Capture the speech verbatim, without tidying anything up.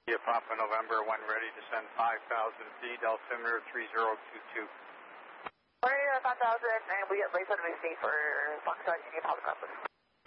Yeah, Papa November one ready to send five thousand feet, altimeter three zero two two. We're five thousand and we get late on the for Foxtrot Union Helicopter.